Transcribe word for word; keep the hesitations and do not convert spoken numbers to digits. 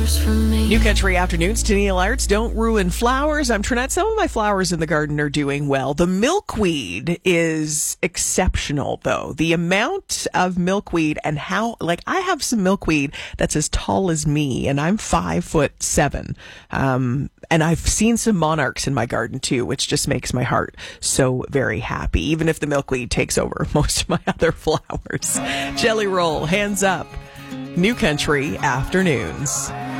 flowers for me. New Country Afternoons to Neil Arts. Don't ruin flowers. I'm Trinette. Some of my flowers in the garden are doing well. The milkweed is exceptional, though. The amount of milkweed and how, like, I have some milkweed that's as tall as me, and I'm five foot seven. Um, and I've seen some monarchs in my garden, too, which just makes my heart so very happy, even if the milkweed takes over most of my other flowers. Jelly Roll, Hands Up. New Country Afternoons.